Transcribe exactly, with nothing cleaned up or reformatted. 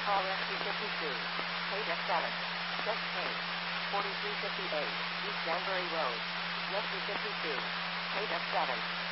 Call S T fifty-two. Paid F seven. Set change. forty-three fifty-eight. East Danbury Road. Rescue fifty-two. Paid F seven.